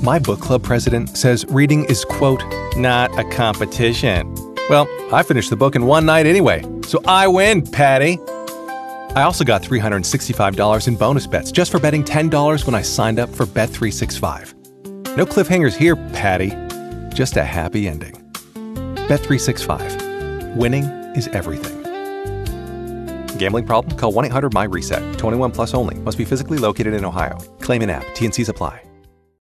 My book club president says reading is, quote, not a competition. Well, I finished the book in one night anyway, so I win, Patty. I also got $365 in bonus bets just for betting $10 when I signed up for Bet365. No cliffhangers here, Patty. Just a happy ending. Bet365. Winning is everything. Gambling problem? Call 1-800-MY-RESET. 21 plus only. Must be physically located in Ohio. Claim in app. T&Cs apply.